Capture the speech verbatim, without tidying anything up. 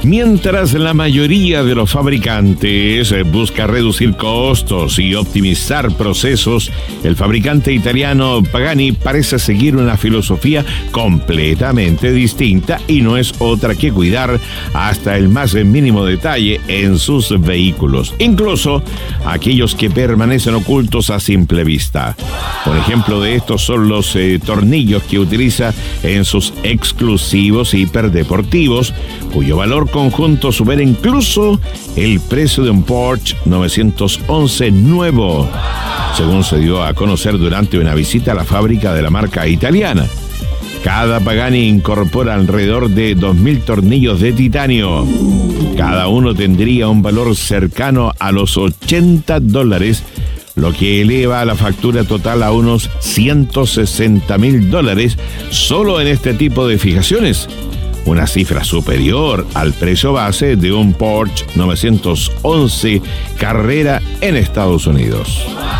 Mientras la mayoría de los fabricantes busca reducir costos y optimizar procesos, el fabricante italiano Pagani parece seguir una filosofía completamente distinta y no es otra que cuidar hasta el más mínimo detalle en sus vehículos, incluso aquellos que permanecen ocultos a simple vista. Un ejemplo de esto son los eh, tornillos que utiliza en sus exclusivos hiperdeportivos, cuyo valor conjunto supera incluso el precio de un Porsche novecientos once nuevo, según se dio a conocer durante una visita a la fábrica de la marca italiana. Cada Pagani incorpora alrededor de dos mil tornillos de titanio. Cada uno tendría un valor cercano a los ochenta dólares, lo que eleva la factura total a unos ciento sesenta mil dólares solo en este tipo de fijaciones, una cifra superior al precio base de un Porsche novecientos once Carrera en Estados Unidos.